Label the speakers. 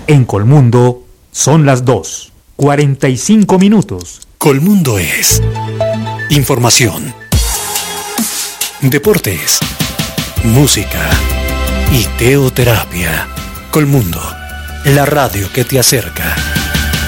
Speaker 1: En Colmundo son las 2:45.
Speaker 2: Colmundo es información, deportes, música y teoterapia. Colmundo, la radio que te acerca.